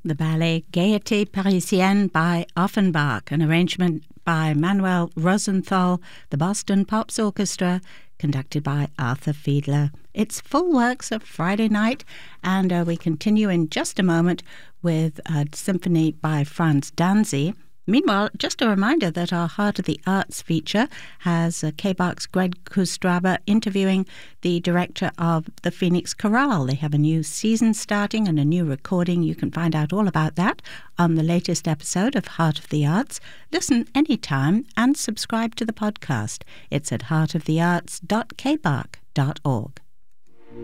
the ballet Gaieté Parisienne by Offenbach, an arrangement by Manuel Rosenthal, the Boston Pops Orchestra, conducted by Arthur Fiedler. It's Full Works of Friday night, and we continue in just a moment with a symphony by Franz Danzy. Meanwhile, just a reminder that our Heart of the Arts feature has KBARC's Greg Kustraba interviewing the director of the Phoenix Chorale. They have a new season starting and a new recording. You can find out all about that on the latest episode of Heart of the Arts. Listen anytime and subscribe to the podcast. It's at heartofthearts.kbarc.org.